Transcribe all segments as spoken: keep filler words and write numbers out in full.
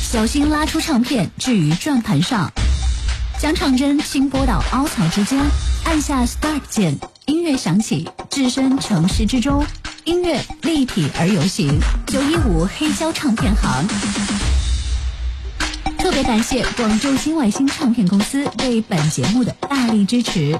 小心拉出唱片置于转盘上，将唱针轻拨到凹槽之间，按下 Start 键，音乐响起，置身城市之中，音乐立体而有形。九一五黑胶唱片行。特别感谢广州新外星唱片公司对本节目的大力支持。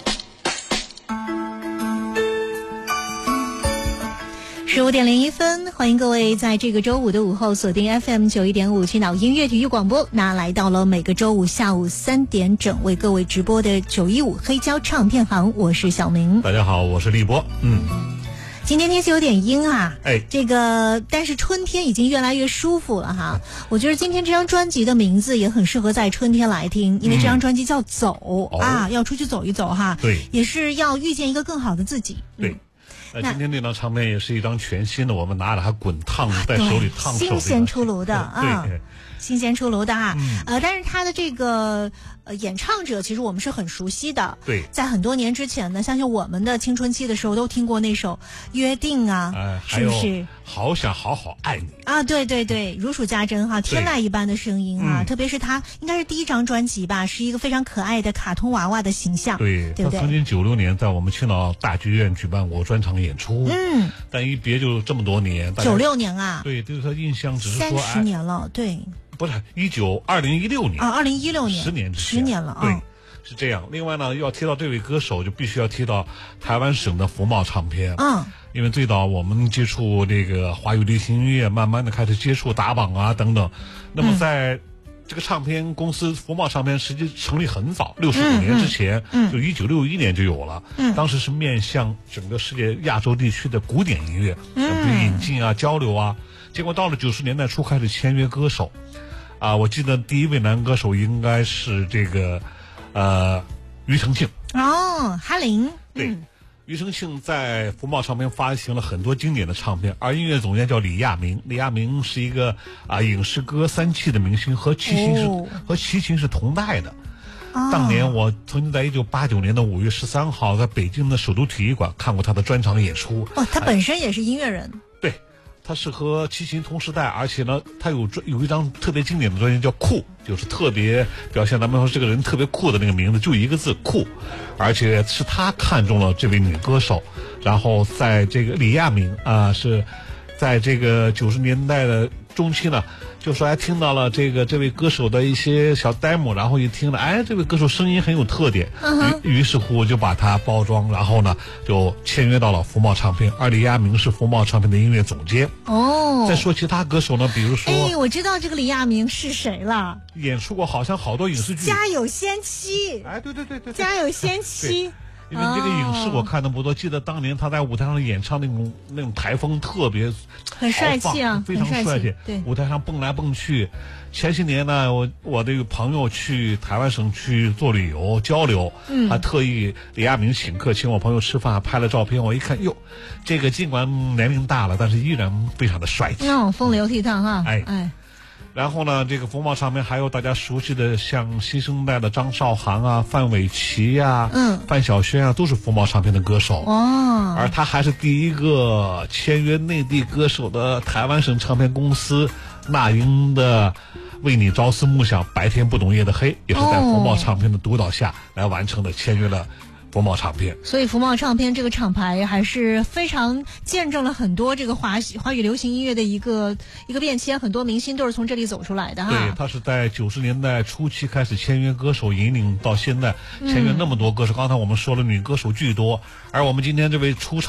十五点零一分，欢迎各位在这个周五的午后锁定 F M 九一点五青岛音乐体育广播。那来到了每个周五下午三点整为各位直播的九一五黑胶唱片行，我是小明。 大家好，我是立波。嗯。 今天天气有点阴啊， 哎，这个但是春天已经越来越舒服了哈。我觉得今天这张专辑的名字也很适合在春天来听，因为这张专辑叫走、嗯、啊、哦，要出去走一走哈。 对， 也是要遇见一个更好的自己。 对，那、嗯、今天这张唱片也是一张全新的，我们拿着它滚烫在手里烫手， 新鲜出炉的啊。 对。 新鲜出炉的哈、 嗯， 呃，但是他的这个呃演唱者，其实我们是很熟悉的。 对， 在很多年之前呢，相信我们的青春期的时候都听过那首《约定》啊， 呃、 是不是？ 好想好好爱你啊，对对对，如数家珍哈，天籁一般的声音啊，嗯、特别是他应该是第一张专辑吧，是一个非常可爱的卡通娃娃的形象， 对， 对不对？ 他曾经九六年在我们青岛大剧院举办过专场演出， 嗯， 但一别就这么多年， 九六年啊， 对，对他印象只是说三十年了，对。 不是一九二零一六年啊，二零一六年， 十年之前， 十年了啊。 对，是这样。另外呢，要提到这位歌手，就必须要提到台湾省的福茂唱片。 嗯， 因为最早我们接触这个华语流行音乐，慢慢的开始接触打榜啊等等。那么在这个唱片公司福茂唱片实际成立很早，六十五年之前， 嗯， 就一九六一年就有了。 嗯， 当时是面向整个世界亚洲地区的古典音乐，嗯，比如引进啊、交流啊。结果到了九十年代初开始签约歌手。啊，我记得第一位男歌手应该是这个，呃，庾澄庆。 哦，哈林。 对，嗯、庾澄庆在福茂唱片发行了很多经典的唱片，而音乐总监叫李亚明。李亚明是一个啊影视歌三栖的明星，和齐秦是、哦、和齐秦是同代的。哦、当年我曾经在一九八九年的五月十三号，在北京的首都体育馆看过他的专场演出。 哦，他本身也是音乐人。 哎、对。他是和齐秦同时代，而且呢，他有有一张特别经典的专辑叫《酷》，就是特别表现咱们说这个人特别酷的那个名字，就一个字酷，而且是他看中了这位女歌手，然后在这个李亚明啊、呃，是在这个九十年代的中期呢，就说还听到了这个这位歌手的一些小 demo， 然后一听了，哎，这位歌手声音很有特点， 嗯、 于于是乎就把它包装，然后呢就签约到了福茂唱片，而李亚明是福茂唱片的音乐总监。 哦， 再说其他歌手呢，比如说， 哎，我知道这个李亚明是谁了， 演出过好像好多影视剧，《 家有仙妻》。 哎，对对对对， 《家有仙妻》。 因为这个影视我看的不多，记得当年他在舞台上演唱那种那种台风特别很帅气啊， 非常帅气。 对， 舞台上蹦来蹦去。前些年呢，我我这个朋友去台湾省去做旅游交流，嗯，还特意李亚明请客请我朋友吃饭，拍了照片。我一看，哟，这个尽管年龄大了，但是依然非常的帅气， 嗯，风流倜傥哈。 哎哎。 然后呢，这个福茂唱片还有大家熟悉的像新生代的张韶涵啊、范玮琪呀、 嗯、 范晓萱啊，都是福茂唱片的歌手。 哦， 而他还是第一个签约内地歌手的台湾省唱片公司那英的为你朝思暮想，白天不懂夜的黑，也是在福茂唱片的督导下来完成的，签约了福茂唱片。 所以福茂唱片这个厂牌还是非常见证了很多这个华华语流行音乐的一个一个变迁，很多明星都是从这里走出来的哈。 对，他是在九十年代初期开始签约歌手，引领到现在签约那么多歌手。嗯、刚才我们说了女歌手巨多，而我们今天这位出场